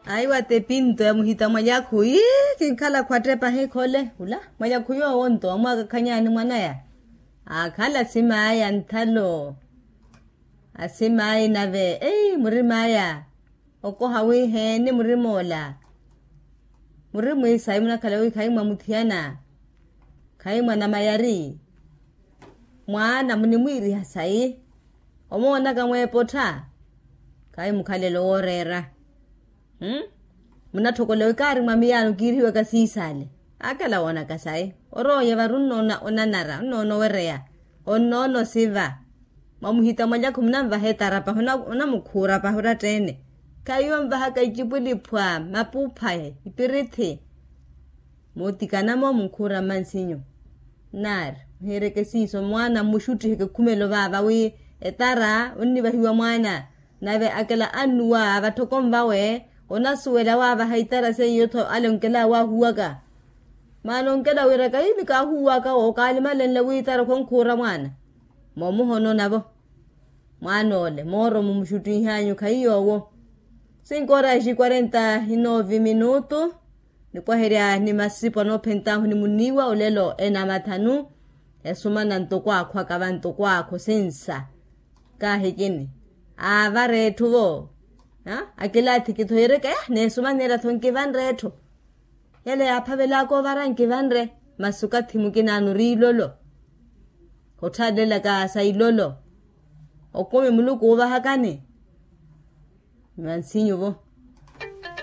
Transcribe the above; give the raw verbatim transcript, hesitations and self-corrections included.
Aiwa te pinto ya muhita mwaja kui kinkala kwa trepa he kole ula mwaja kuyo onto amwa kanyani mwanaya akala sima aya ntalo asima aya nave eh murimaya oko hawi he ni murimola murimu isa imuna kala wi kai mamutiana kai mwana mayari mwana munimwiri hasai omona kamwe pota kai mukhalelo orera Hmm? Muna tokolewe kari mamiyanu kiriwe kasisale. Akala wana kasai. Oro ye varunno na onanara. Nono werea. Onono siva. Mamuhita mwaja kumnamba hetara pa. Hona mukura pa hura tene. Kayo mbaha kajibuli pwa. Mapupa he. Ipirithi. Motika namo mukura mansinyo. Nar. Hereke siso mwana mushuti heke kumelo vava. Wi etara. Univa hiwa mwana. Nave akala anuwa. Vatokombawe. Ona suwela wava haitara se yoto alonkela wa huwaga. Malonkela wiraka hini ka huwaga o kalima lenle witara konkura mwana. Momu hono nabo. Mwanole, moro mumushuti hanyu kaiyo wo. Sinkora ishi cuarenta y nueve minuto. Nikwa heria ni masipo no pentahu ni muniwa olelo ena matanu. Esumana ntokwa kwa kava ntokwa kwa sensa. Kahikini. Avare tuvo. Ha akila tikitoire ka ne sumanera thonke vanreto yale aphavela ko varanke vanre masuka thimukina nuri lolo hothadela ka sailolo okome muluko va hakane mansinyo vo